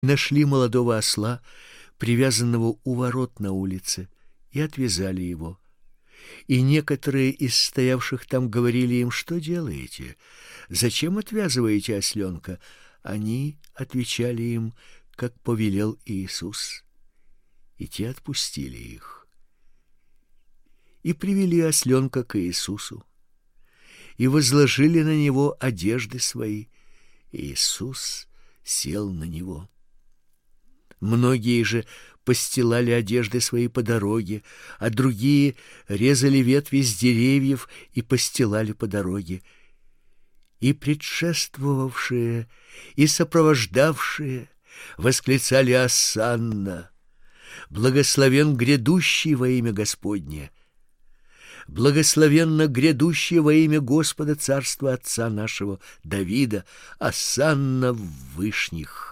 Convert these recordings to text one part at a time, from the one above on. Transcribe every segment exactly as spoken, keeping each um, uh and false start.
Нашли молодого осла, привязанного у ворот на улице, и отвязали его. И некоторые из стоявших там говорили им: что делаете? Зачем отвязываете осленка? Они отвечали им, как повелел Иисус. И те отпустили их. И привели осленка к Иисусу, и возложили на него одежды свои. Иисус сел на него. Многие же постилали одежды свои по дороге, а другие резали ветви с деревьев и постилали по дороге. И предшествовавшие, и сопровождавшие восклицали: «Осанна! Благословен грядущий во имя Господне! Благословенно грядущий во имя Господа царства отца нашего Давида! Осанна в вышних!»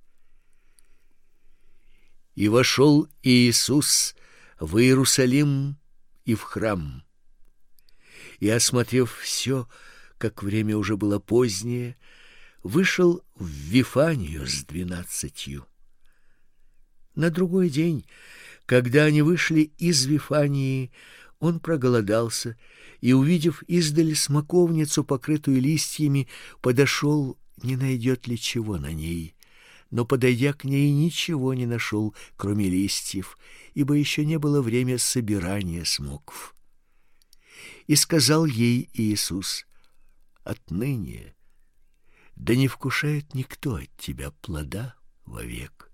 И вошел Иисус в Иерусалим и в храм. И, осмотрев все, как время уже было позднее, вышел в Вифанию с двенадцатью. На другой день, когда они вышли из Вифании, он проголодался и, увидев издали смоковницу, покрытую листьями, подошел, не найдет ли чего на ней. Но, подойдя к ней, ничего не нашел, кроме листьев, ибо еще не было время собирания смокв. И сказал ей Иисус: «Отныне да не вкушает никто от тебя плода вовек».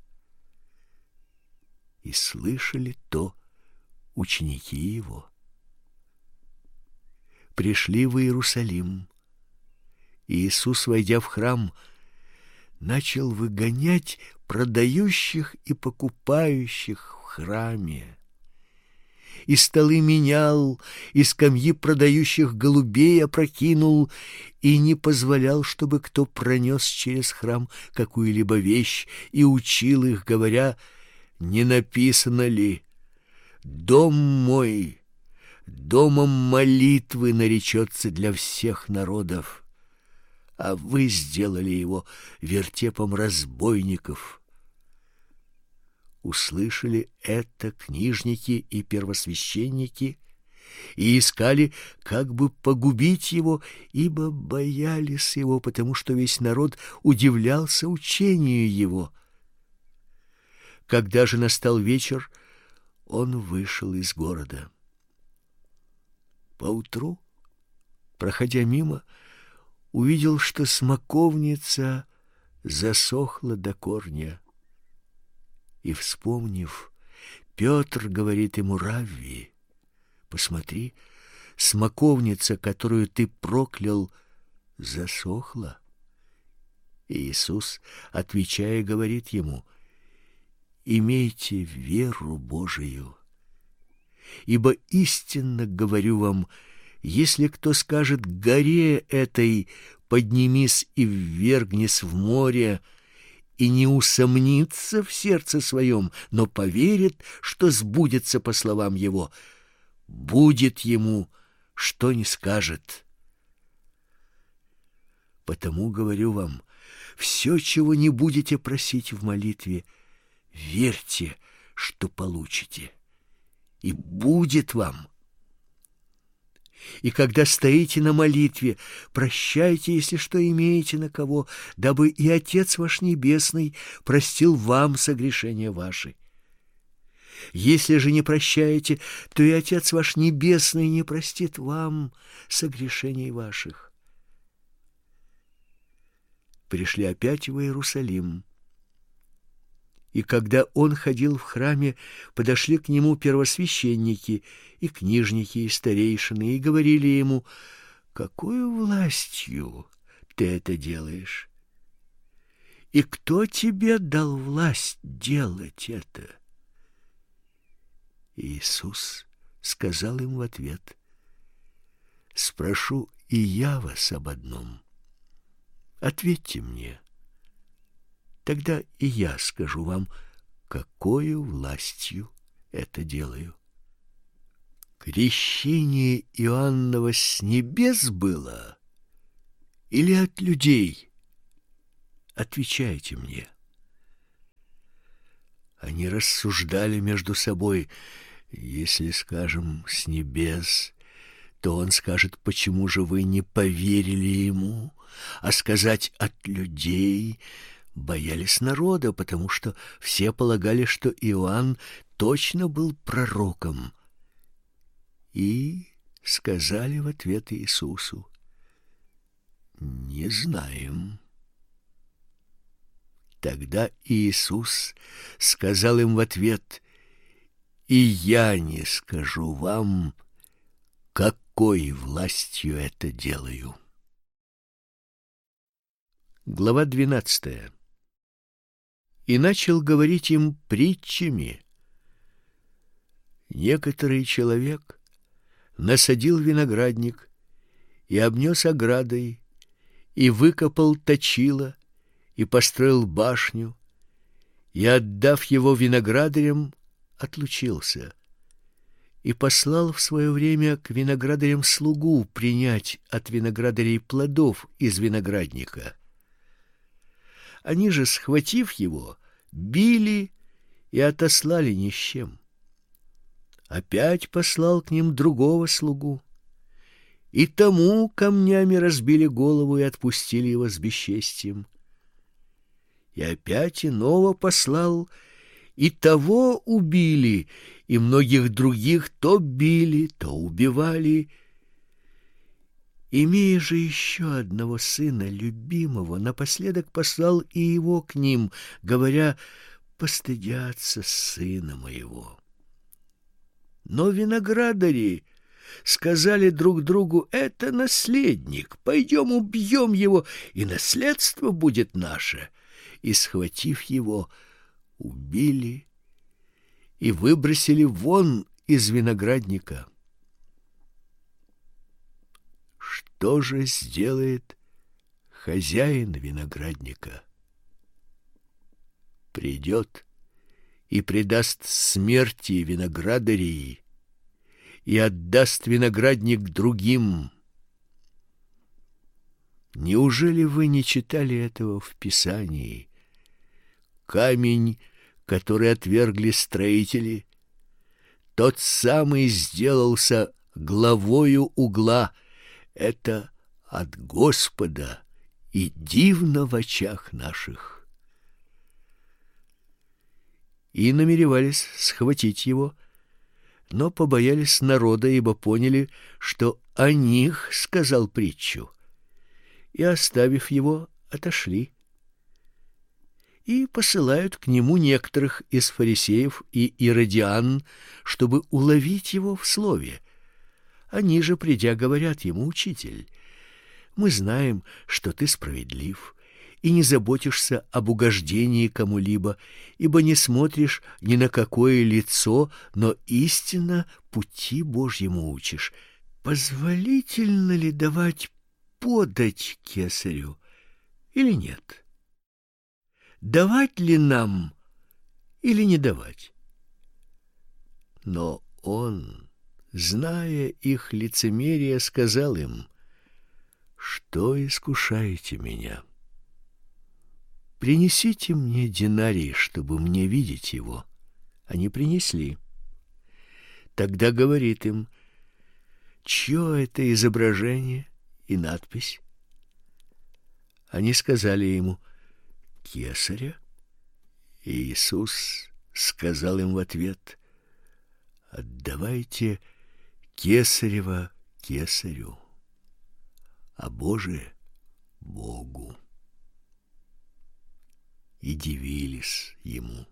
И слышали то ученики его. Пришли в Иерусалим. Иисус, войдя в храм, начал выгонять продающих и покупающих в храме. И столы менял, и скамьи продающих голубей опрокинул, и не позволял, чтобы кто пронес через храм какую-либо вещь, и учил их, говоря: «Не написано ли: дом мой домом молитвы наречется для всех народов? А вы сделали его вертепом разбойников». Услышали это книжники и первосвященники и искали, как бы погубить его, ибо боялись его, потому что весь народ удивлялся учению его. Когда же настал вечер, он вышел из города. Поутру, проходя мимо, увидел, что смоковница засохла до корня. И, вспомнив, Петр говорит ему: «Равви, посмотри, смоковница, которую ты проклял, засохла». И Иисус, отвечая, говорит ему: «Имейте веру Божию. Ибо истинно говорю вам, если кто скажет горе этой: поднимись и ввергнись в море, и не усомнится в сердце своем, но поверит, что сбудется по словам его, будет ему, что ни скажет. Потому говорю вам, все, чего не будете просить в молитве, верьте, что получите, и будет вам. И когда стоите на молитве, прощайте, если что имеете на кого, дабы и Отец ваш Небесный простил вам согрешения ваши. Если же не прощаете, то и Отец ваш Небесный не простит вам согрешений ваших». Пришли опять в Иерусалим. И когда он ходил в храме, подошли к нему первосвященники и книжники и старейшины и говорили ему: «Какою властью ты это делаешь? И кто тебе дал власть делать это?» Иисус сказал им в ответ: «Спрошу и я вас об одном. Ответьте мне. Тогда и я скажу вам, какою властью это делаю. Крещение Иоанново с небес было или от людей? Отвечайте мне». Они рассуждали между собой: если скажем с небес, то он скажет: почему же вы не поверили ему? А сказать от людей боялись народа, потому что все полагали, что Иоанн точно был пророком. И сказали в ответ Иисусу: не знаем. Тогда Иисус сказал им в ответ: и я не скажу вам, какой властью это делаю. Глава двенадцатая. И начал говорить им притчами. Некоторый человек насадил виноградник и обнес оградой, и выкопал точило, и построил башню, и, отдав его виноградарям, отлучился, и послал в свое время к виноградарям слугу принять от виноградарей плодов из виноградника. Они же, схватив его, били и отослали ни с чем. Опять послал к ним другого слугу, и тому камнями разбили голову и отпустили его с бесчестием. И опять иного послал, и того убили, и многих других то били, то убивали. Имея же еще одного сына, любимого, напоследок послал и его к ним, говоря: постыдятся сына моего. Но виноградари сказали друг другу: это наследник, пойдем убьем его, и наследство будет наше. И, схватив его, убили и выбросили вон из виноградника. Что же сделает хозяин виноградника? Придет и предаст смерти виноградарей и отдаст виноградник другим. Неужели вы не читали этого в Писании? Камень, который отвергли строители, тот самый сделался главою угла. Это от Господа и дивно в очах наших. И намеревались схватить его, но побоялись народа, ибо поняли, что о них сказал притчу, и, оставив его, отошли. И посылают к нему некоторых из фарисеев и иродиан, чтобы уловить его в слове. Они же, придя, говорят ему: учитель, мы знаем, что ты справедлив и не заботишься об угождении кому-либо, ибо не смотришь ни на какое лицо, но истинно пути Божьему учишь. Позволительно ли давать подать кесарю или нет? Давать ли нам или не давать? Но он, зная их лицемерие, сказал им: что искушаете меня? Принесите мне динарий, чтобы мне видеть его. Они принесли. Тогда говорит им: чье это изображение и надпись? Они сказали ему: кесаря. И Иисус сказал им в ответ: отдавайте кесарева кесарю, а Божие Богу. И дивились ему.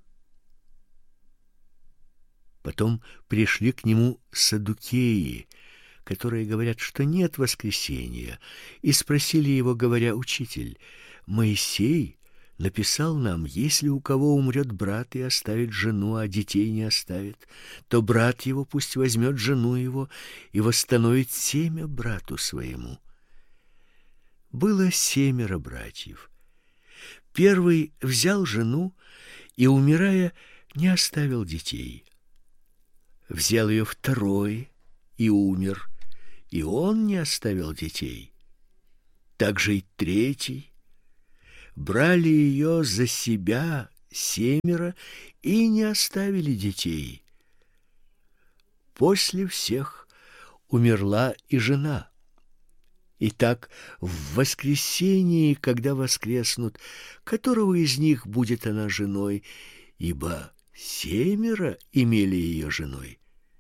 Потом пришли к нему саддукеи, которые говорят, что нет воскресения, и спросили его, говоря: учитель, Моисей написал нам: если у кого умрет брат и оставит жену, а детей не оставит, то брат его пусть возьмет жену его и восстановит семя брату своему. Было семеро братьев. Первый взял жену и, умирая, не оставил детей. Взял ее второй и умер, и он не оставил детей. Также и третий. Брали ее за себя семеро и не оставили детей. После всех умерла и жена. Итак, в воскресении, когда воскреснут, которого из них будет она женой, ибо семеро имели ее женой?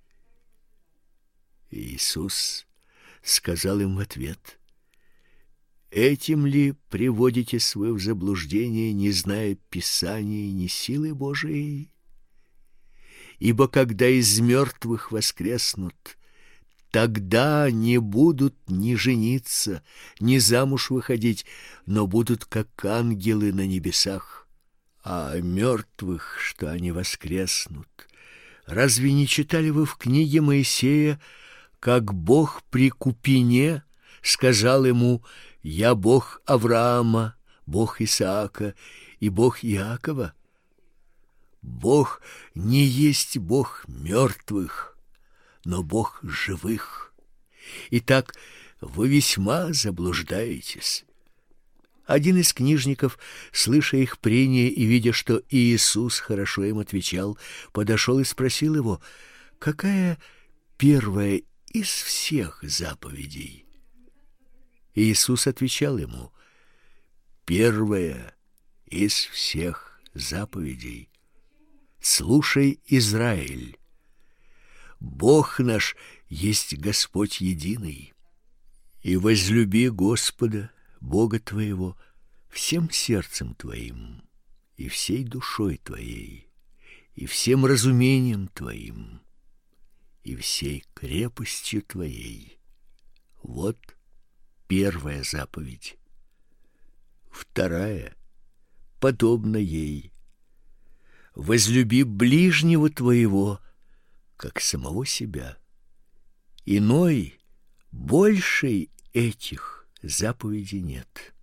Иисус сказал им в ответ: этим ли приводите свое в заблуждение, не зная Писания, ни силы Божией? Ибо когда из мертвых воскреснут, тогда не будут ни жениться, ни замуж выходить, но будут как ангелы на небесах. А о мертвых, что они воскреснут, разве не читали вы в книге Моисея, как Бог при Купине сказал ему: «Я Бог Авраама, Бог Исаака и Бог Иакова»? Бог не есть Бог мертвых, но Бог живых. Итак, вы весьма заблуждаетесь. Один из книжников, слыша их прения и видя, что Иисус хорошо им отвечал, подошел и спросил его: какая первая из всех заповедей? Иисус отвечал ему: первая из всех заповедей: слушай, Израиль, Бог наш есть Господь единый, и возлюби Господа, Бога твоего, всем сердцем твоим, и всей душой твоей, и всем разумением твоим, и всей крепостью твоей. Вот первая заповедь. Вторая подобна ей: возлюби ближнего твоего, как самого себя. Иной, большей этих заповедей нет.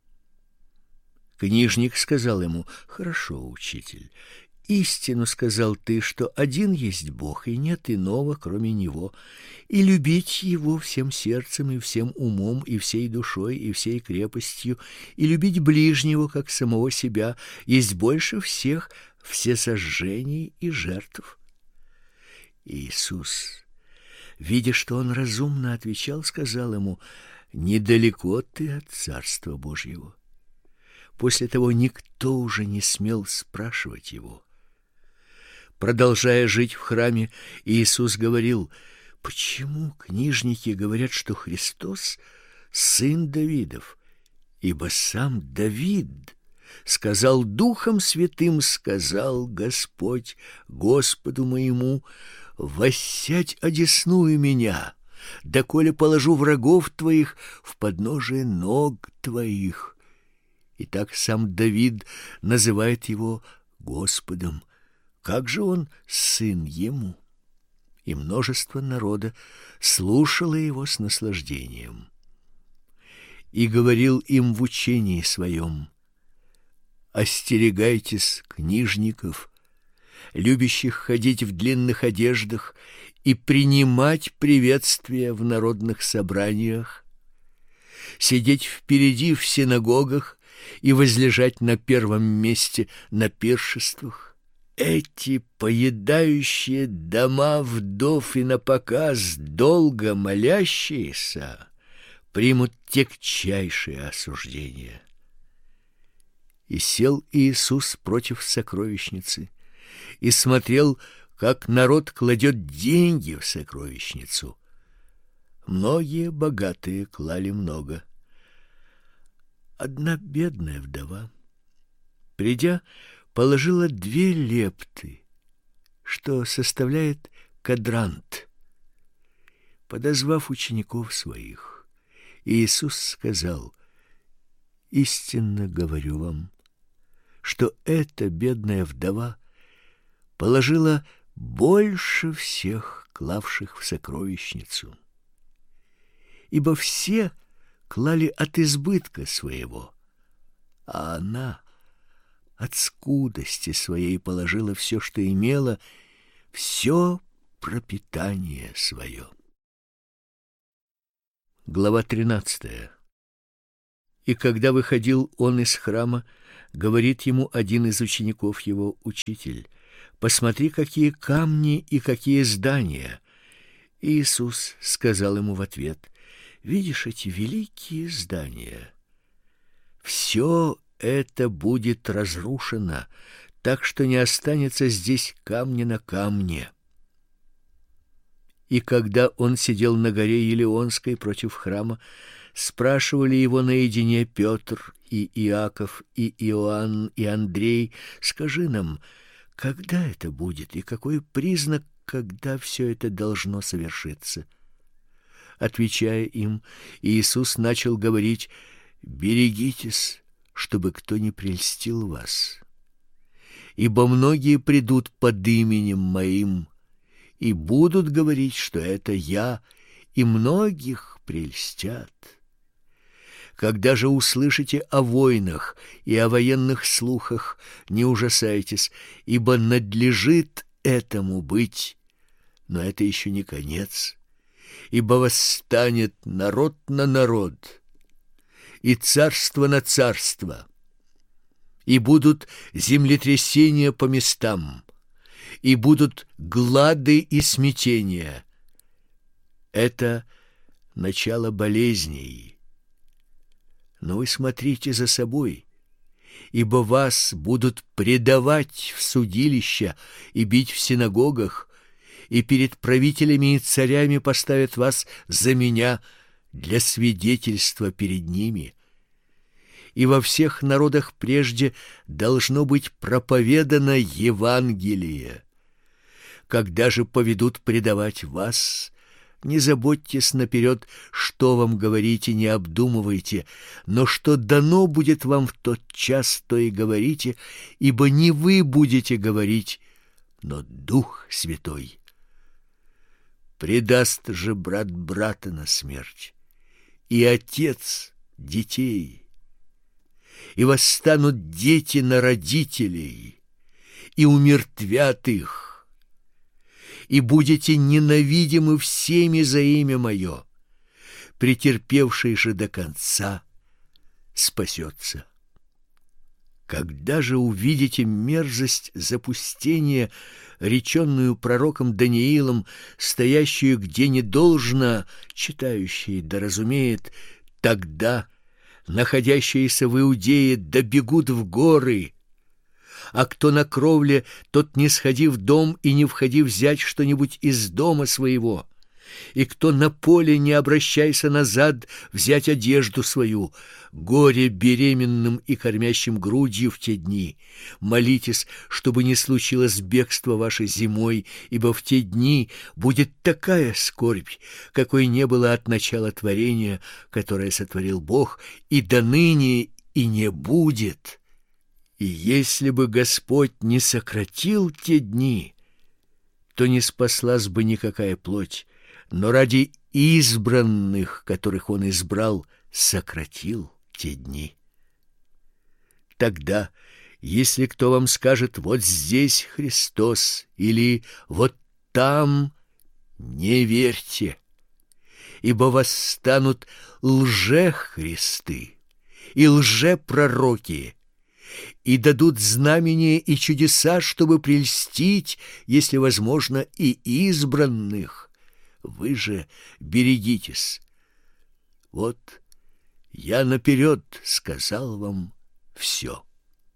Книжник сказал ему: хорошо, учитель, истину сказал ты, что один есть Бог, и нет иного, кроме Него, и любить Его всем сердцем и всем умом и всей душой и всей крепостью, и любить ближнего, как самого себя, есть больше всех всесожжений и жертв. Иисус, видя, что он разумно отвечал, сказал ему: недалеко ты от Царства Божьего. После того никто уже не смел спрашивать его. Продолжая жить в храме, Иисус говорил: почему книжники говорят, что Христос сын Давидов? Ибо сам Давид сказал: Духом Святым сказал Господь Господу моему: воссядь одесную меня, доколе положу врагов твоих в подножие ног твоих. И так сам Давид называет его Господом. Как же он сын ему? И множество народа слушало его с наслаждением. И говорил им в учении своем: остерегайтесь книжников, любящих ходить в длинных одеждах и принимать приветствия в народных собраниях, сидеть впереди в синагогах и возлежать на первом месте на пиршествах. Эти поедающие дома вдов и напоказ долго молящиеся примут тягчайшее осуждение. И сел Иисус против сокровищницы и смотрел, как народ кладет деньги в сокровищницу. Многие богатые клали много. Одна бедная вдова, придя, положила две лепты, что составляет квадрант. Подозвав учеников своих, Иисус сказал: истинно говорю вам, что эта бедная вдова положила больше всех клавших в сокровищницу. Ибо все клали от избытка своего, а она от скудости своей положила все, что имела, все пропитание свое. Глава тринадцатая. И когда выходил он из храма, говорит ему один из учеников его: «Учитель, посмотри, какие камни и какие здания». Иисус сказал ему в ответ: «Видишь эти великие здания? Все это будет разрушено, так что не останется здесь камня на камне». И когда он сидел на горе Елеонской против храма, спрашивали его наедине Петр и Иаков и Иоанн и Андрей: «Скажи нам, когда это будет и какой признак, когда все это должно совершиться?» Отвечая им, Иисус начал говорить: «Берегитесь, чтобы кто не прельстил вас. Ибо многие придут под именем моим и будут говорить, что это я, и многих прельстят. Когда же услышите о войнах и о военных слухах, не ужасайтесь, ибо надлежит этому быть, но это еще не конец, ибо восстанет народ на народ, и царство на царство, и будут землетрясения по местам, и будут глады и смятения. Это начало болезней. Но вы смотрите за собой, ибо вас будут предавать в судилища и бить в синагогах, и перед правителями и царями поставят вас за меня для свидетельства перед ними. И во всех народах прежде должно быть проповедано Евангелие. Когда же поведут предавать вас, не заботьтесь наперед, что вам говорить, и не обдумывайте, но что дано будет вам в тот час, то и говорите, ибо не вы будете говорить, но Дух Святой. Предаст же брат брата на смерть, и отец детей, и восстанут дети на родителей, и умертвят их, и будете ненавидимы всеми за имя мое. Претерпевший же до конца спасется. Когда же увидите мерзость запустения, реченную пророком Даниилом, стоящую где не должно, читающий да разумеет, тогда находящиеся в Иудее добегут в горы, а кто на кровле, тот не сходи в дом и не входи взять что-нибудь из дома своего, и кто на поле, не обращайся назад взять одежду свою. Горе беременным и кормящим грудью в те дни. Молитесь, чтобы не случилось бегство ваше зимой, ибо в те дни будет такая скорбь, какой не было от начала творения, которое сотворил Бог, и до ныне и не будет. И если бы Господь не сократил те дни, то не спаслась бы никакая плоть, но ради избранных, которых Он избрал, сократил те дни. Тогда, если кто вам скажет: «Вот здесь Христос» или «Вот там», не верьте, ибо восстанут лжехристы и лжепророки, и дадут знамения и чудеса, чтобы прельстить, если возможно, и избранных. Вы же берегитесь. Вот я наперед сказал вам все.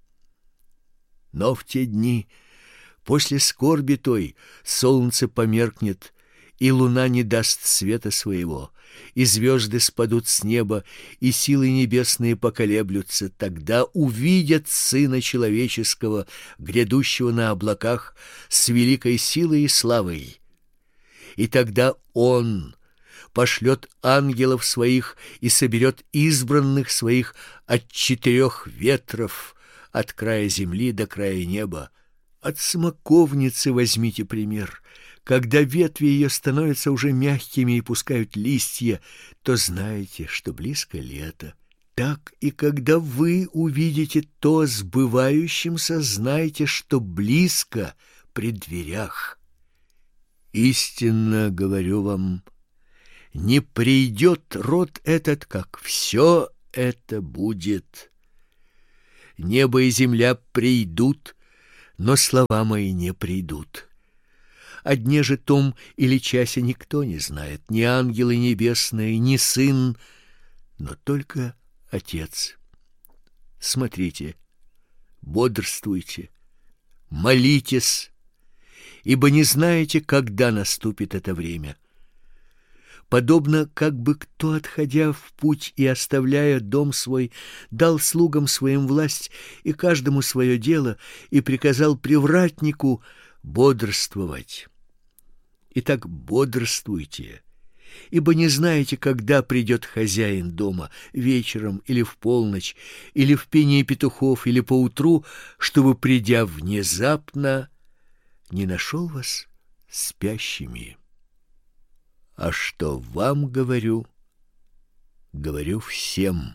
Но в те дни, после скорби той, солнце померкнет, и луна не даст света своего, и звезды спадут с неба, и силы небесные поколеблются. Тогда увидят Сына Человеческого, грядущего на облаках с великой силой и славой. И тогда Он пошлет ангелов своих и соберет избранных своих от четырех ветров, от края земли до края неба. От смоковницы возьмите пример. Когда ветви ее становятся уже мягкими и пускают листья, то знаете, что близко лето. Так и когда вы увидите то сбывающимся, знайте, что близко при дверях. Истинно говорю вам, не придет род этот, как все это будет. небо и земля придут, но слова мои не придут. О дне же том или часе никто не знает, ни ангелы небесные, ни Сын, но только Отец. Смотрите, бодрствуйте, молитесь, ибо не знаете, когда наступит это время. Подобно как бы кто, отходя в путь и оставляя дом свой, дал слугам своим власть и каждому свое дело, и приказал привратнику бодрствовать. Итак, бодрствуйте, ибо не знаете, когда придет хозяин дома, вечером или в полночь, или в пении петухов, или поутру, чтобы, придя внезапно, не нашел вас спящими. А что вам говорю, говорю всем: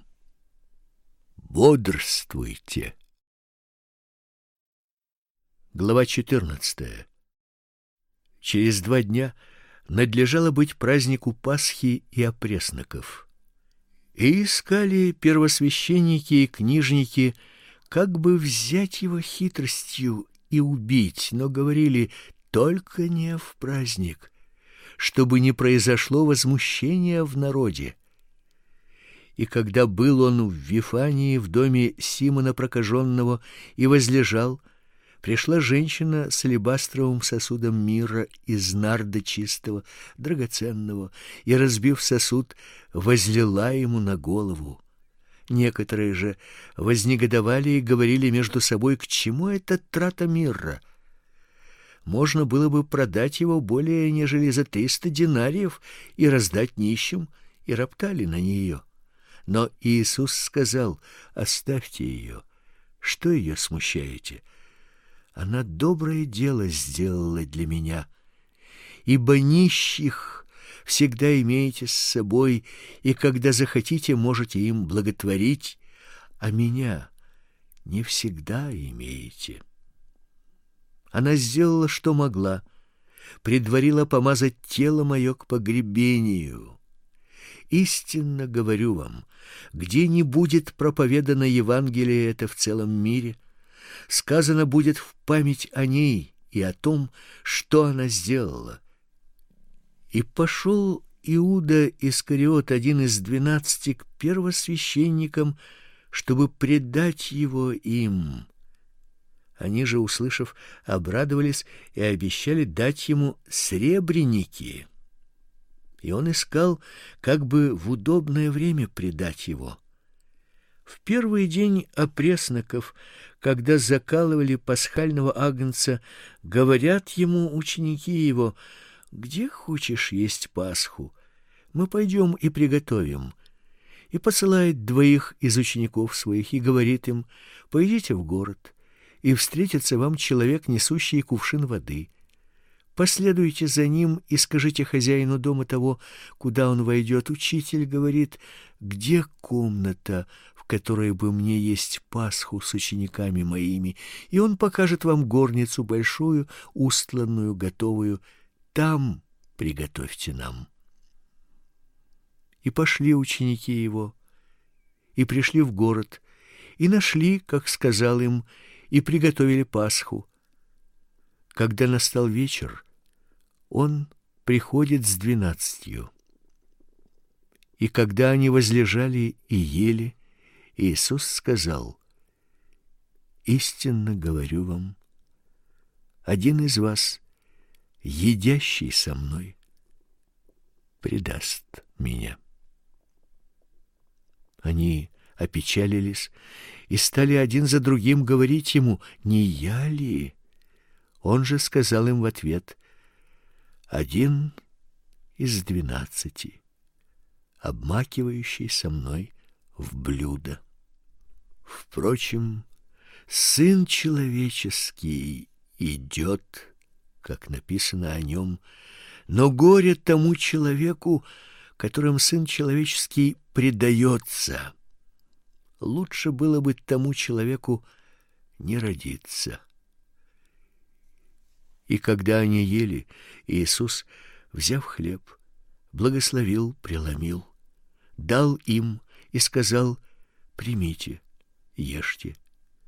бодрствуйте. Глава четырнадцатая. Через два дня надлежало быть празднику Пасхи и опресноков. И искали первосвященники и книжники, как бы взять его хитростью и убить, но говорили: только не в праздник, чтобы не произошло возмущения в народе. И когда был он в Вифании в доме Симона прокаженного и возлежал, пришла женщина с алебастровым сосудом мирра из нарда чистого, драгоценного, и, разбив сосуд, возлила ему на голову. Некоторые же вознегодовали и говорили между собой: к чему эта трата мирра? Можно было бы продать его более нежели за триста динариев и раздать нищим, и роптали на нее. Но Иисус сказал: оставьте ее, что ее смущаете? Она доброе дело сделала для меня. Ибо нищих всегда имеете с собой, и когда захотите, можете им благотворить, а меня не всегда имеете. Она сделала, что могла, предварила помазать тело мое к погребению. Истинно говорю вам, где не будет проповедано Евангелие это в целом мире, сказано будет в память о ней и о том, что она сделала. И пошел Иуда Искариот, один из двенадцати, к первосвященникам, чтобы предать его им. Они же, услышав, обрадовались и обещали дать ему сребреники. И он искал, как бы в удобное время предать его. В первый день опресноков, когда закалывали пасхального агнца, говорят ему ученики его: где хочешь есть Пасху? Мы пойдем и приготовим. И посылает двоих из учеников своих и говорит им: пойдите в город, и встретится вам человек, несущий кувшин воды. Последуйте за ним и скажите хозяину дома того, куда он войдет: учитель говорит, где комната, в которой бы мне есть Пасху с учениками моими, и он покажет вам горницу большую, устланную, готовую. Там приготовьте нам. И пошли ученики его, и пришли в город, и нашли, как сказал им, и приготовили Пасху. Когда настал вечер, он приходит с двенадцатью. И когда они возлежали и ели, Иисус сказал: истинно говорю вам, один из вас, едящий со мной, предаст меня. Они опечалились и стали один за другим говорить ему: не я ли? Он же сказал им в ответ: один из двенадцати, обмакивающий со мной в блюдо. Впрочем, Сын человеческий идет, как написано о нем, но горе тому человеку, которым Сын человеческий предается. Лучше было бы тому человеку не родиться. И когда они ели, Иисус, взяв хлеб, благословил, преломил, дал им и сказал: примите, ешьте,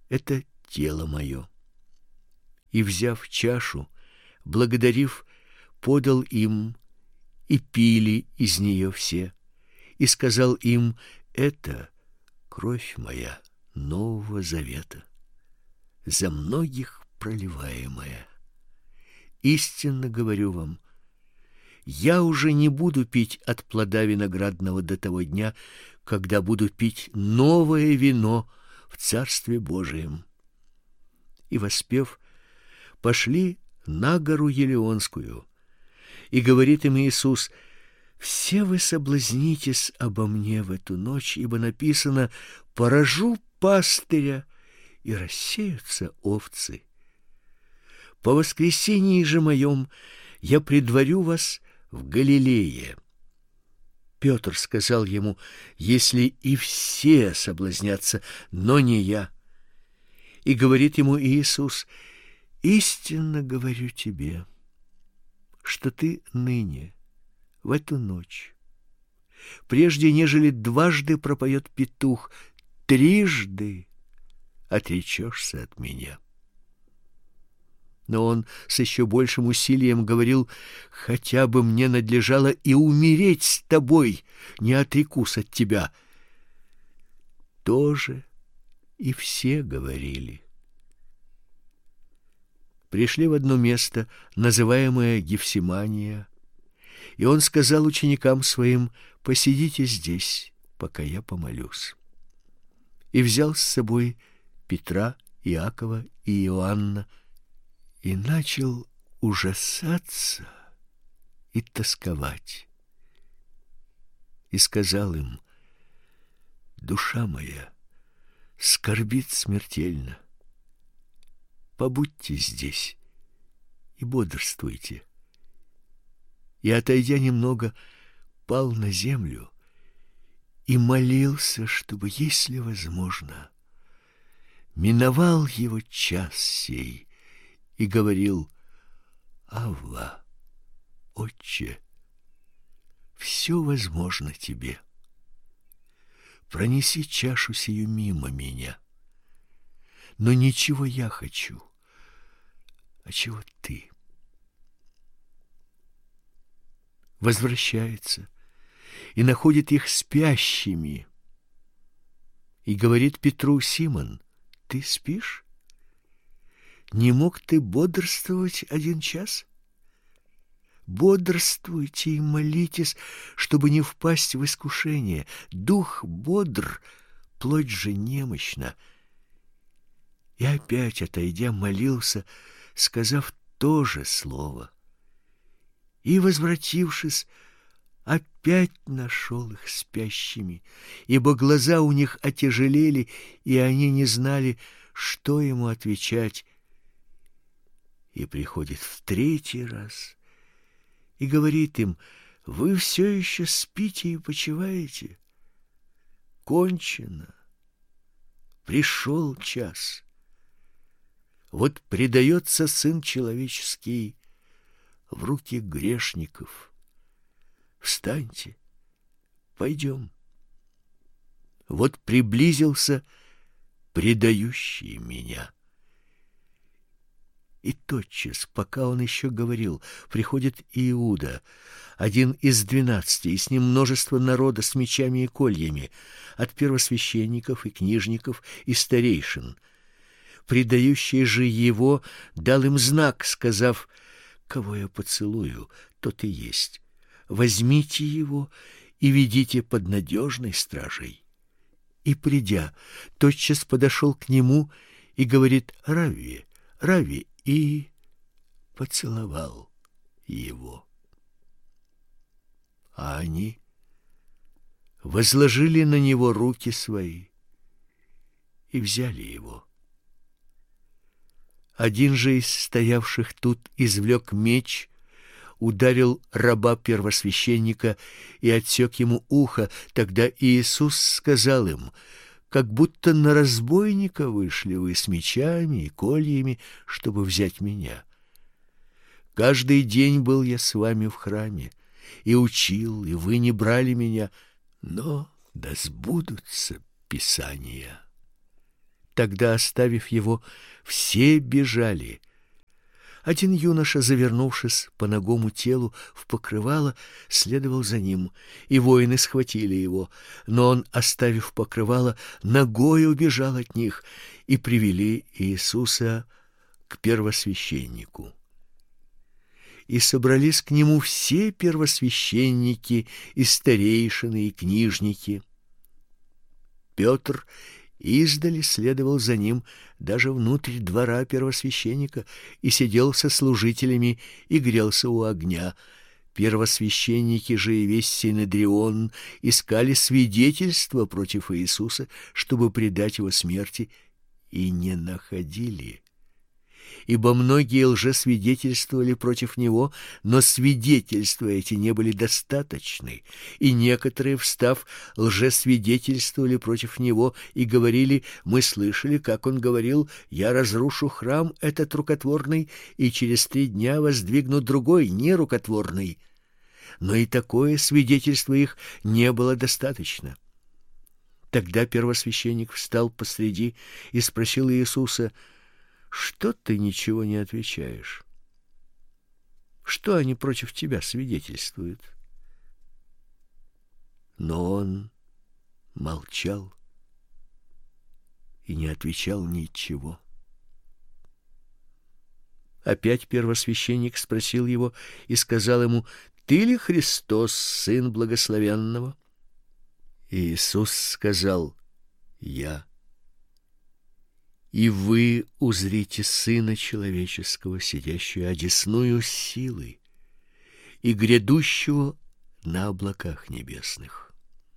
это тело мое. И, взяв чашу, благодарив, подал им, и пили из нее все, и сказал им: это кровь моя Нового Завета, за многих проливаемая. Истинно говорю вам, я уже не буду пить от плода виноградного до того дня, когда буду пить новое вино в Царстве Божием. И, воспев, пошли на гору Елеонскую. И говорит им Иисус: все вы соблазнитесь обо мне в эту ночь, ибо написано: поражу пастыря, и рассеются овцы. По воскресении же моем я предварю вас в Галилее. Петр сказал ему: если и все соблазнятся, но не я. И говорит ему Иисус: истинно говорю тебе, что ты ныне, в эту ночь, прежде нежели дважды пропоет петух, трижды отречешься от меня. Но он с еще большим усилием говорил: хотя бы мне надлежало и умереть с тобой, не отрекусь от тебя. Тоже и все говорили. Пришли в одно место, называемое Гефсимания, и он сказал ученикам своим: посидите здесь, пока я помолюсь. И взял с собой Петра, Иакова и Иоанна, и начал ужасаться и тосковать. И сказал им: душа моя скорбит смертельно. Побудьте здесь и бодрствуйте. И, отойдя немного, пал на землю и молился, чтобы, если возможно, миновал его час сей, и говорил: Авва, Отче, все возможно тебе. Пронеси чашу сию мимо меня. Но ничего я хочу, а чего ты. Возвращается и находит их спящими. И говорит Петру: Симон, ты спишь? Не мог ты бодрствовать один час? Бодрствуйте и молитесь, чтобы не впасть в искушение. Дух бодр, плоть же немощна. И опять, отойдя, молился, сказав то же слово. И, возвратившись, опять нашел их спящими, ибо глаза у них отяжелели, и они не знали, что ему отвечать. И приходит в третий раз и говорит им: вы все еще спите и почиваете? Кончено. Пришел час. Вот предается Сын Человеческий в руки грешников. Встаньте, пойдем. Вот приблизился предающий меня. И тотчас, пока он еще говорил, приходит Иуда, один из двенадцати, и с ним множество народа с мечами и кольями, от первосвященников и книжников и старейшин. Предающий же его дал им знак, сказав: кого я поцелую, тот и есть. Возьмите его и ведите под надежной стражей. И, придя, тотчас подошел к нему и говорит: Равви, Равви, и поцеловал его. А они возложили на него руки свои и взяли его. Один же из стоявших тут извлек меч, ударил раба первосвященника и отсек ему ухо. Тогда Иисус сказал им: как будто на разбойника вышли вы с мечами и кольями, чтобы взять меня. Каждый день был я с вами в храме и учил, и вы не брали меня, но да сбудутся Писания. Тогда, оставив его, все бежали. Один юноша, завернувшись по нагому телу в покрывало, следовал за ним, и воины схватили его, но он, оставив покрывало, нагой убежал от них, и привели Иисуса к первосвященнику. И собрались к нему все первосвященники и старейшины и книжники. Петр издали следовал за ним даже внутрь двора первосвященника и сидел со служителями и грелся у огня. Первосвященники же и весь синедрион искали свидетельства против Иисуса, чтобы предать его смерти, и не находили. Ибо многие лжесвидетельствовали против него, но свидетельства эти не были достаточны, и некоторые, встав, лжесвидетельствовали против него и говорили: мы слышали, как он говорил: я разрушу храм этот рукотворный, и через три дня воздвигну другой, нерукотворный. Но и такое свидетельство их не было достаточно. Тогда первосвященник встал посреди и спросил Иисуса: что ты ничего не отвечаешь? Что они против тебя свидетельствуют? Но он молчал и не отвечал ничего. Опять первосвященник спросил его и сказал ему: ты ли Христос, Сын Благословенного? И Иисус сказал: я. И вы узрите Сына Человеческого, сидящего одесную силы и грядущего на облаках небесных.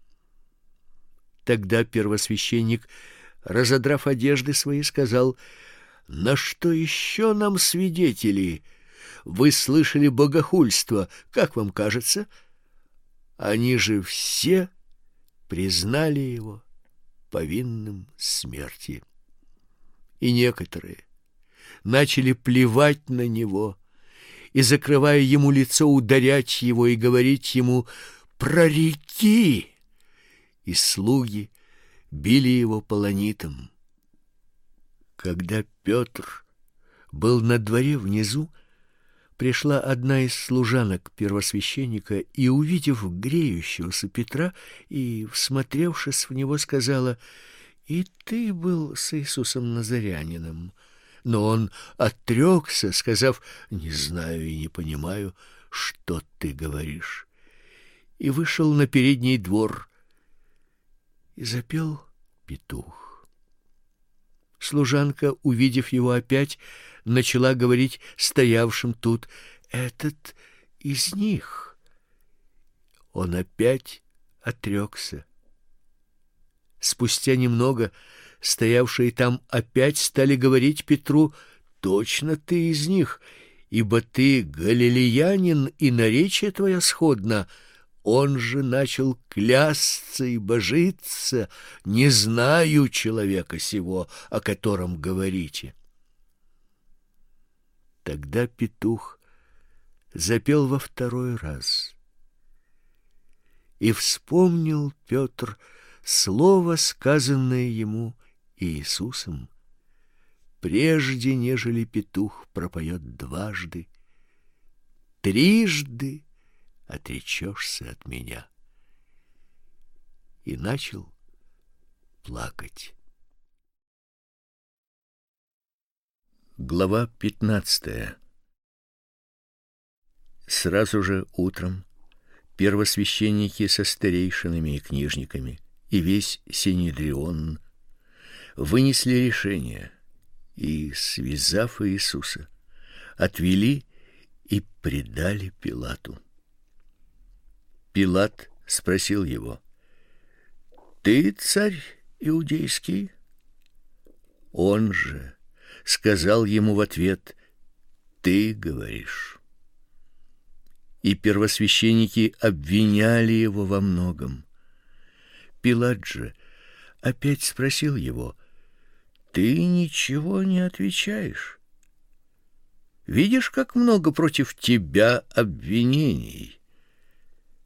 Тогда первосвященник, разодрав одежды свои, сказал: на что еще нам свидетели? Вы слышали богохульство, как вам кажется? Они же все признали его повинным смерти. И некоторые начали плевать на него и, закрывая ему лицо, ударять его и говорить ему: прореки! И слуги били его полонитом. Когда Петр был на дворе внизу, пришла одна из служанок первосвященника и, увидев греющегося Петра и всмотревшись в него, сказала: и ты был с Иисусом Назарянином. Но он отрекся, сказав: не знаю и не понимаю, что ты говоришь. И вышел на передний двор, и запел петух. Служанка, увидев его опять, начала говорить стоявшим тут: этот из них. Он опять отрекся. Спустя немного стоявшие там опять стали говорить Петру: точно ты из них, ибо ты галилеянин, и наречие твое сходно. Он же начал клясться и божиться: не знаю человека сего, о котором говорите. Тогда петух запел во второй раз. И вспомнил Петр слово, сказанное ему Иисусом: прежде нежели петух пропоет дважды, трижды отречешься от меня. И начал плакать. Глава пятнадцатая. Сразу же утром первосвященники со старейшинами и книжниками и весь синедрион вынесли решение и, связав Иисуса, отвели и предали Пилату. Пилат спросил его: ты царь иудейский? Он же сказал ему в ответ: ты говоришь. И первосвященники обвиняли его во многом. Пилат же опять спросил его: ты ничего не отвечаешь? Видишь, как много против тебя обвинений?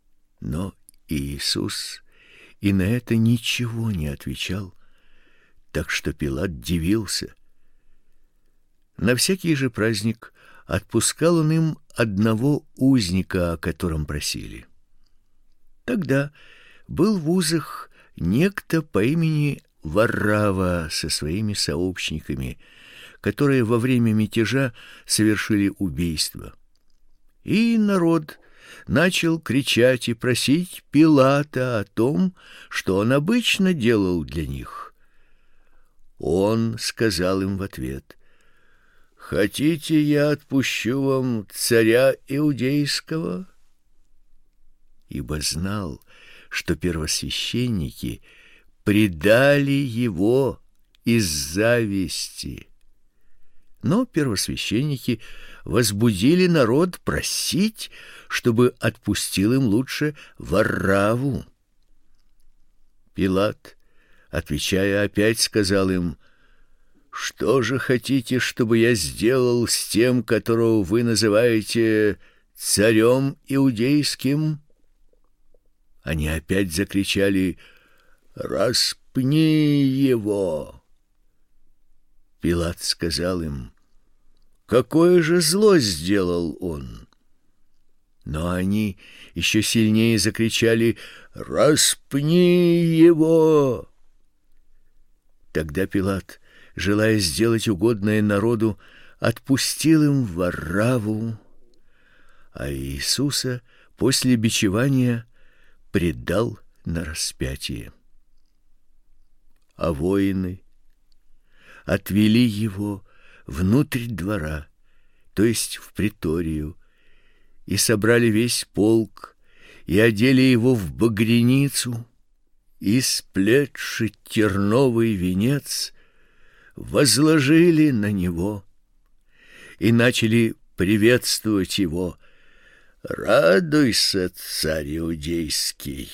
Но Иисус и на это ничего не отвечал, Так что Пилат дивился. На всякий же праздник отпускал он им одного узника, о котором просили. Тогда был в узах некто по имени Варрава со своими сообщниками, которые во время мятежа совершили убийство. И народ начал кричать и просить Пилата о том, что он обычно делал для них. Он сказал им в ответ: «Хотите, я отпущу вам царя иудейского?» Ибо знал, что первосвященники предали его из зависти. Но первосвященники возбудили народ просить, чтобы отпустил им лучше Варраву. Пилат, отвечая, опять сказал им: «Что же хотите, чтобы я сделал с тем, которого вы называете царем иудейским?» Они опять закричали: «Распни его!» Пилат сказал им: «Какое же зло сделал он?» Но они еще сильнее закричали: «Распни его!» Тогда Пилат, желая сделать угодное народу, отпустил им Варраву, а Иисуса после бичевания предал на распятие. А воины отвели его внутрь двора, то есть в приторию, и собрали весь полк, и одели его в багряницу, и, сплетши терновый венец, возложили на него и начали приветствовать его: «Радуйся, царь иудейский!»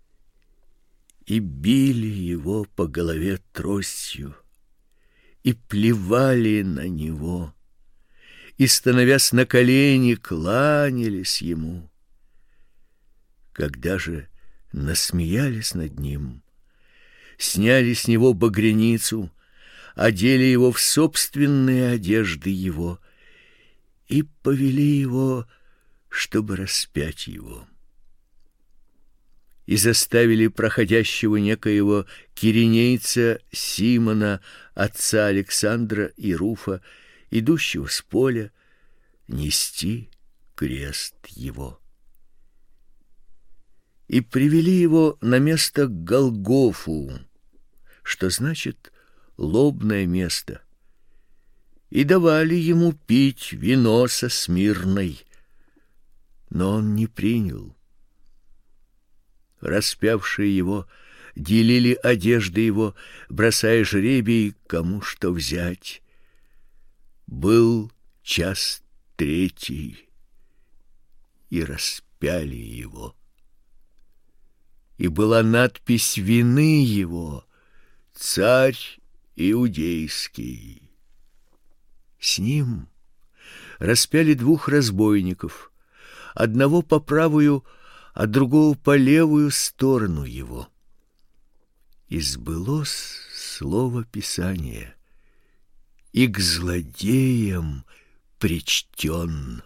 И били его по голове тростью, и плевали на него, и, становясь на колени, кланялись ему. Когда же насмеялись над ним, сняли с него багряницу, одели его в собственные одежды его и повели его, чтобы распять его. И заставили проходящего некоего киринейца Симона, отца Александра и Руфа, идущего с поля, нести крест его. И привели его на место Голгофу, что значит лобное место, и давали ему пить вино со смирной, но он не принял. Распявшие его делили одежды его, бросая жребий, кому что взять. Был час третий, и распяли его. И была надпись вины его: «Царь иудейский». С ним распяли двух разбойников, одного по правую, а другого по левую сторону его. И сбылось слово Писания: «И к злодеям причтен».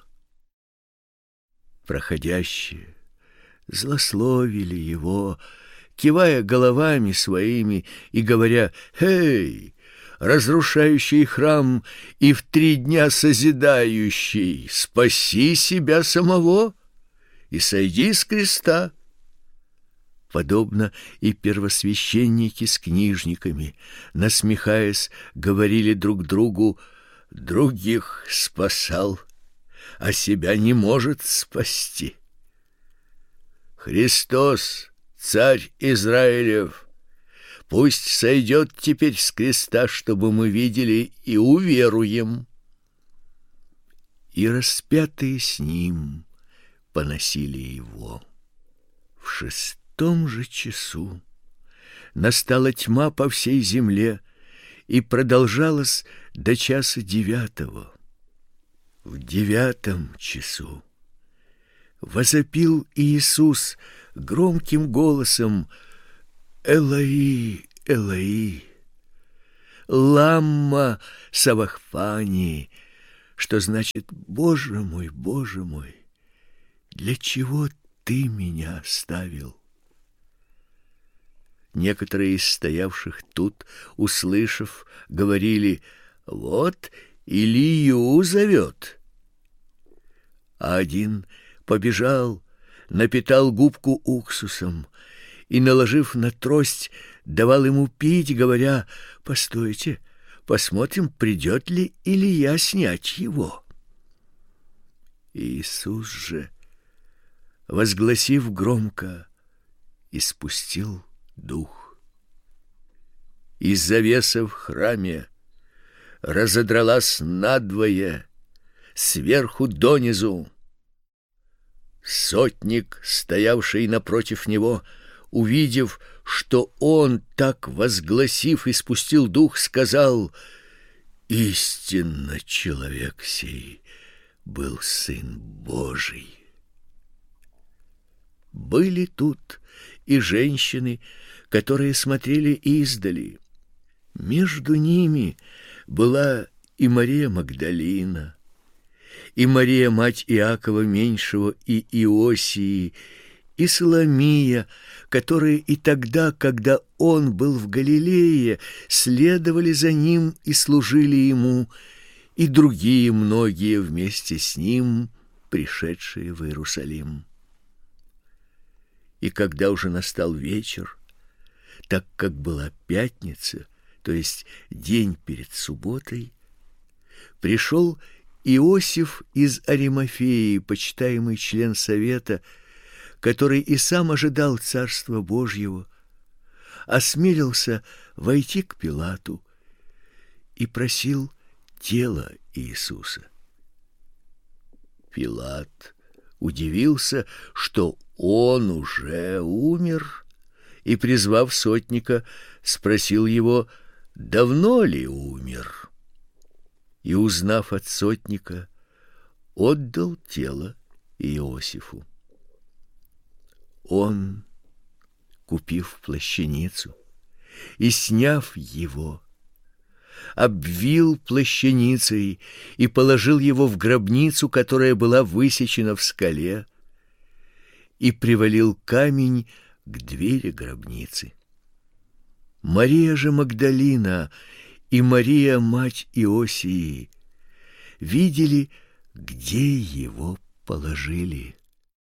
Проходящие злословили его, кивая головами своими и говоря: «Эй, разрушающий храм и в три дня созидающий, спаси себя самого и сойди с креста». Подобно и первосвященники с книжниками, насмехаясь, говорили друг другу: «Других спасал, а себя не может спасти. Христос, царь Израилев, пусть сойдет теперь с креста, чтобы мы видели и уверуем». И распятые с ним поносили его. В шестом же часу настала тьма по всей земле и продолжалась до часа девятого. В девятом часу возопил Иисус громким голосом: «Элои, Элои, «Ламма Савахфани», что значит «Боже мой, Боже мой, для чего ты меня оставил?» Некоторые из стоявших тут, услышав, говорили: «Вот Илию зовет». А один побежал, напитал губку уксусом и, наложив на трость, давал ему пить, говоря: «Постойте, посмотрим, придет ли Илия снять его». Иисус же, возгласив громко, испустил дух. И завеса в храме разодралась надвое, сверху донизу. Сотник, стоявший напротив него, увидев, что он, так возгласив, испустил дух, сказал: «Истинно человек сей был Сын Божий». Были тут и женщины, которые смотрели издали. Между ними была и Мария Магдалина, и Мария, мать Иакова Меньшего и Иосии, и Соломия, которые и тогда, когда он был в Галилее, следовали за ним и служили ему, и другие многие вместе с ним, пришедшие в Иерусалим. И когда уже настал вечер, так как была пятница, то есть день перед субботой, пришел Иосиф из Аримафеи, почитаемый член совета, который и сам ожидал Царства Божьего, осмелился войти к Пилату и просил тело Иисуса. Пилат удивился, что он уже умер, и, призвав сотника, спросил его, давно ли умер. И, узнав от сотника, отдал тело Иосифу. Он, купив плащаницу и сняв его, обвил плащаницей и положил его в гробницу, которая была высечена в скале, и привалил камень к двери гробницы. Мария же Магдалина и Мария, мать Иосии, видели, где его положили.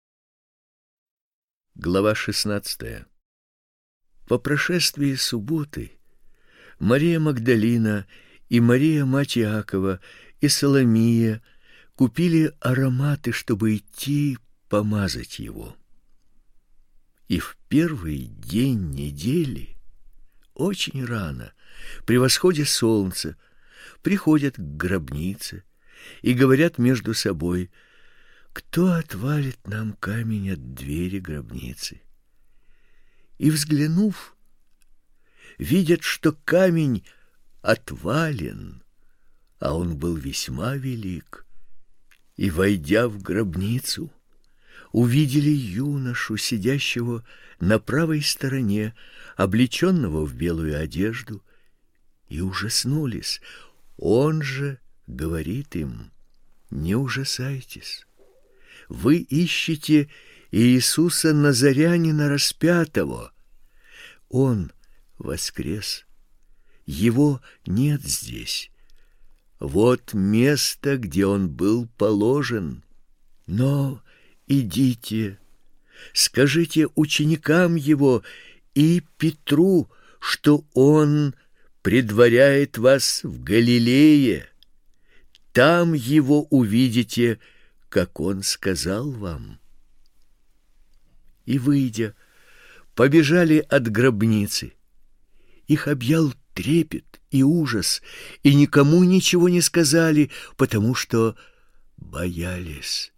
Глава шестнадцатая. По прошествии субботы Мария Магдалина и Мария, мать Иакова, и Соломия купили ароматы, чтобы идти помазать его. И в первый день недели, очень рано, при восходе солнца, приходят к гробнице и говорят между собой: кто отвалит нам камень от двери гробницы? И, взглянув, видят, что камень отвален, а он был весьма велик. И, войдя в гробницу, увидели юношу, сидящего на правой стороне, облеченного в белую одежду, и ужаснулись. Он же говорит им: не ужасайтесь, вы ищете Иисуса Назарянина распятого. Он воскрес, его нет здесь. Вот место, где он был положен. Но идите, скажите ученикам его и Петру, что он предваряет вас в Галилее. Там его увидите, как он сказал вам. И, выйдя, побежали от гробницы. Их объял трепет и ужас, и никому ничего не сказали, потому что боялись.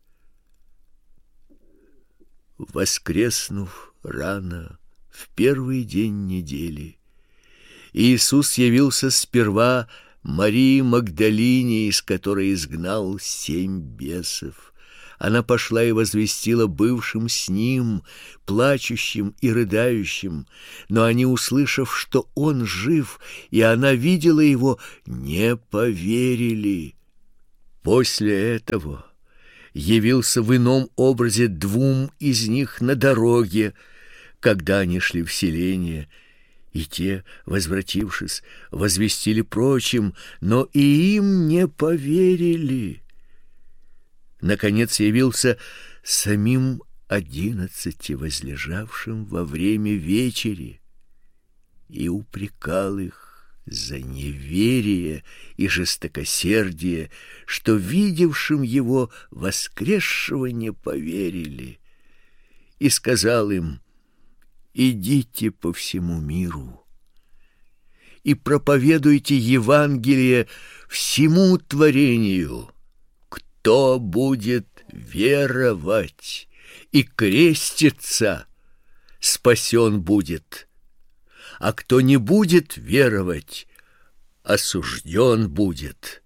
Воскреснув рано в первый день недели, Иисус явился сперва Марии Магдалине, из которой изгнал семь бесов, Она пошла и возвестила бывшим с ним, плачущим и рыдающим, но они, услышав, что он жив, и она видела его, не поверили. После этого явился в ином образе двум из них на дороге, когда они шли в селение, и те, возвратившись, возвестили прочим, но и им не поверили. Наконец явился самим одиннадцати возлежавшим во время вечери и упрекал их за неверие и жестокосердие, что видевшим его воскресшего не поверили, и сказал им: идите по всему миру и проповедуйте Евангелие всему творению. Кто будет веровать и креститься, спасен будет, а кто не будет веровать, осужден будет.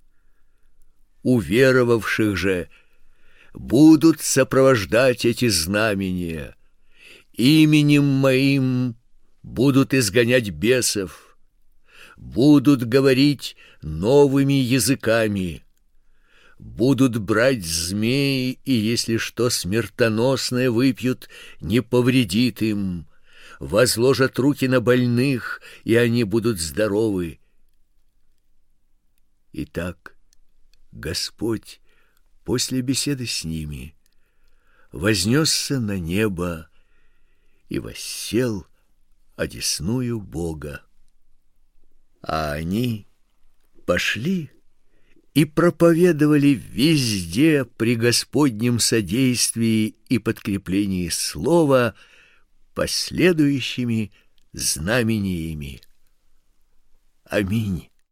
Уверовавших же будут сопровождать эти знамения: именем моим будут изгонять бесов, будут говорить новыми языками, будут брать змеи, и если что смертоносное выпьют, не повредит им, возложат руки на больных, и они будут здоровы. Итак, Господь после беседы с ними вознесся на небо и воссел одесную Бога. А они пошли и проповедовали везде при Господнем содействии и подкреплении слова последующими знамениями. Аминь.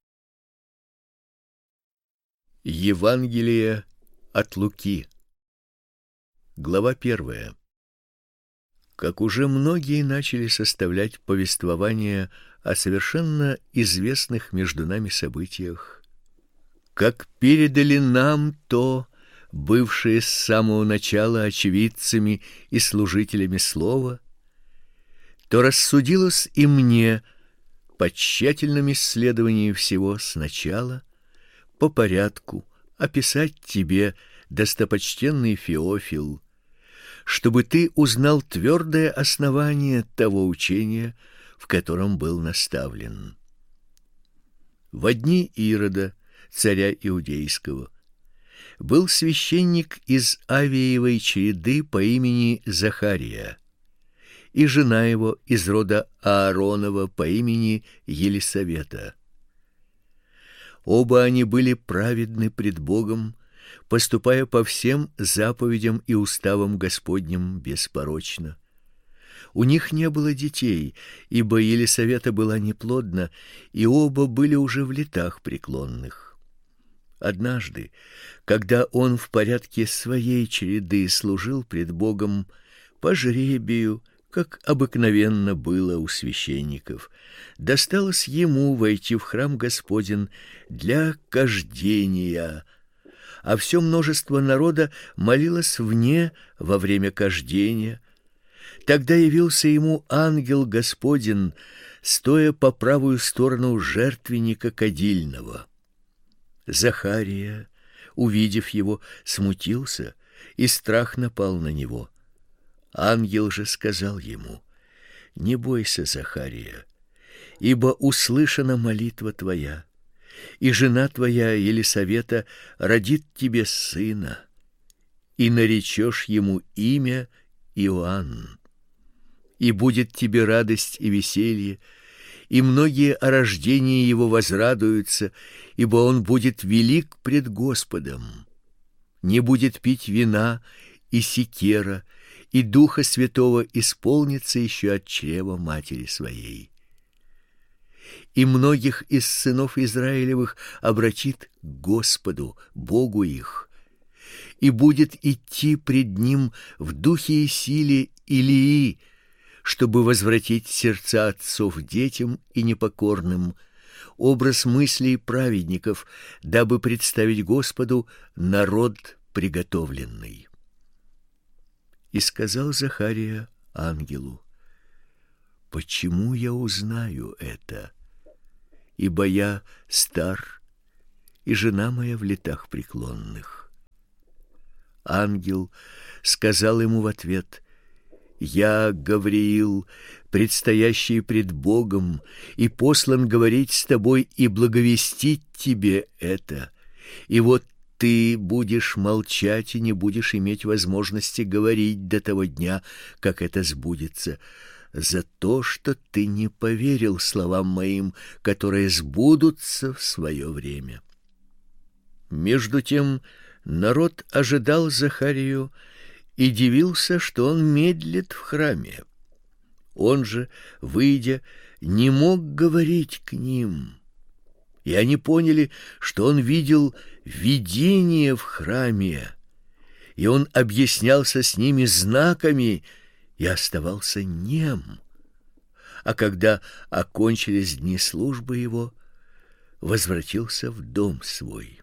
Евангелие от Луки. Глава первая. Как уже многие начали составлять повествования о совершенно известных между нами событиях, как передали нам то, бывшие с самого начала очевидцами и служителями слова, то рассудилось и мне по тщательном исследовании всего сначала, по порядку, описать тебе, достопочтенный Феофил, чтобы ты узнал твердое основание того учения, в котором был наставлен. Во дни Ирода, царя иудейского, был священник из Авиевой череды по имени Захария, и жена его из рода Ааронова по имени Елисавета. Оба они были праведны пред Богом, поступая по всем заповедям и уставам Господним беспорочно. У них не было детей, ибо Елисавета была неплодна, и оба были уже в летах преклонных. Однажды, когда он в порядке своей череды служил пред Богом по жребию, как обыкновенно было у священников, досталось ему войти в храм Господень для кождения, а все множество народа молилось вне во время кождения. Тогда явился ему ангел Господень, стоя по правую сторону жертвенника кадильного. Захария, увидев его, смутился, и страх напал на него. Ангел же сказал ему: не бойся, Захария, ибо услышана молитва твоя, и жена твоя Елисавета родит тебе сына, и наречешь ему имя Иоанн. И будет тебе радость и веселье, и многие о рождении его возрадуются, ибо он будет велик пред Господом. Не будет пить вина и сикера, и Духа Святого исполнится еще от чрева матери своей. И многих из сынов Израилевых обратит к Господу, Богу их, и будет идти пред ним в духе и силе Илии, чтобы возвратить сердца отцов детям и непокорным, образ мыслей праведников, дабы представить Господу народ приготовленный. И сказал Захария ангелу: почему я узнаю это? Ибо я стар, и жена моя в летах преклонных. Ангел сказал ему в ответ: я Гавриил, предстоящий пред Богом, и послан говорить с тобой и благовестить тебе это. И вот ты будешь молчать и не будешь иметь возможности говорить до того дня, как это сбудется, за то, что ты не поверил словам моим, которые сбудутся в свое время. Между тем народ ожидал Захарию и дивился, что он медлит в храме. Он же, выйдя, не мог говорить к ним. И они поняли, что он видел видение в храме, и он объяснялся с ними знаками и оставался нем. А когда окончились дни службы его, возвратился в дом свой.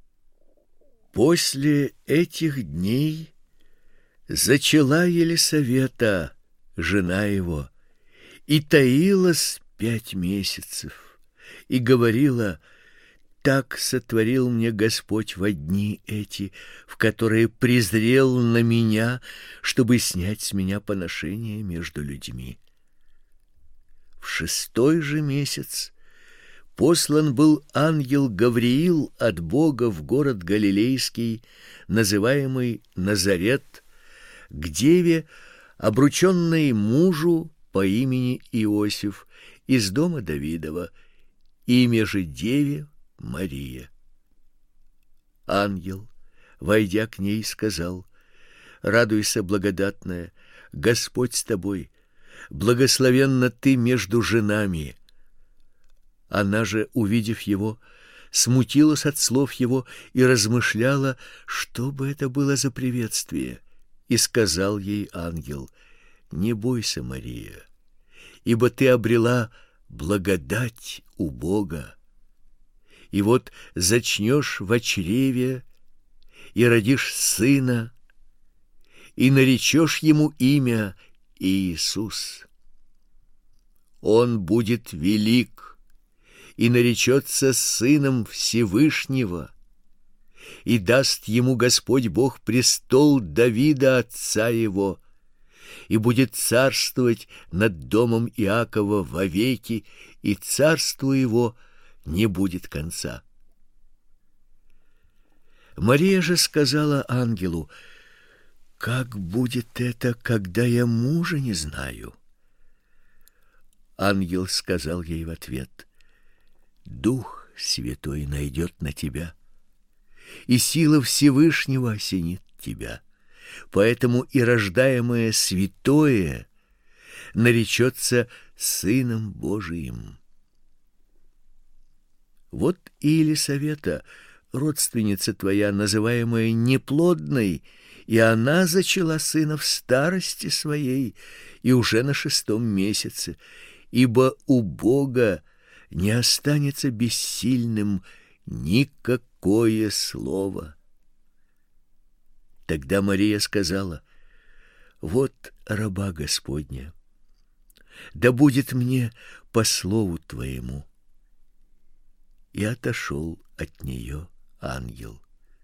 После этих дней зачала Елисавета, жена его, и таилась пять месяцев, и говорила: так сотворил мне Господь во дни эти, в которые презрел на меня, чтобы снять с меня поношение между людьми. В шестой же месяц послан был ангел Гавриил от Бога в город Галилейский, называемый Назарет, к деве, обрученной мужу по имени Иосиф, из дома Давидова, имя же деве Мария. Ангел, войдя к ней, сказал: радуйся, благодатная, Господь с тобой, благословенна ты между женами. Она же, увидев его, смутилась от слов его и размышляла, что бы это было за приветствие. И сказал ей ангел: не бойся, Мария, ибо ты обрела благодать у Бога. И вот зачнешь во чреве и родишь сына, и наречешь ему имя Иисус. Он будет велик и наречется сыном Всевышнего, и даст ему Господь Бог престол Давида отца его, и будет царствовать над домом Иакова вовеки, и царству его не будет конца. Мария же сказала ангелу: как будет это, когда я мужа не знаю? Ангел сказал ей в ответ: Дух Святой найдет на тебя, и сила Всевышнего осенит тебя. Поэтому и рождаемое святое наречется Сыном Божиим. Вот и Елисавета, родственница твоя, называемая неплодной, и она зачала сына в старости своей, и уже на шестом месяце, ибо у Бога не останется бессильным никакое слово. Тогда Мария сказала: вот раба Господня, да будет мне по слову твоему. И отошел от нее ангел.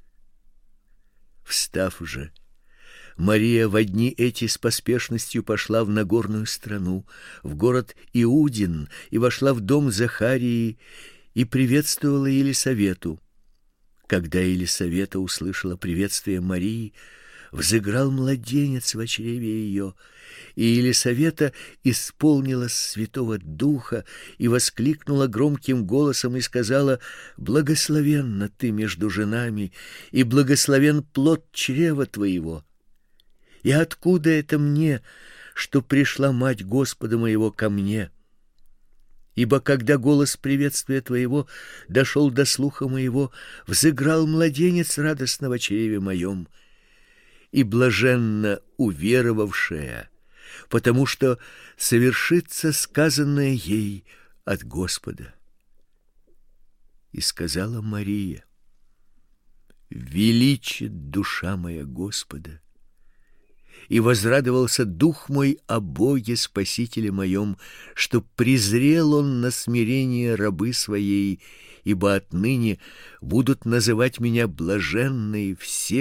Встав же, Мария во дни эти с поспешностью пошла в Нагорную страну, в город Иудин, и вошла в дом Захарии и приветствовала Елисавету. Когда Елисавета услышала приветствие Марии, взыграл младенец в чреве ее, и Елисавета исполнилась Святого Духа и воскликнула громким голосом и сказала: благословенна ты между женами, и благословен плод чрева твоего. И откуда это мне, что пришла мать Господа моего ко мне? Ибо когда голос приветствия твоего дошел до слуха моего, взыграл младенец радостно в чреве моем, и блаженна уверовавшая, потому что совершится сказанное ей от Господа. И сказала Мария: величит душа моя Господа, и возрадовался дух мой о Боге Спасителе моем, что презрел он на смирение рабы своей, ибо отныне будут называть меня блаженной все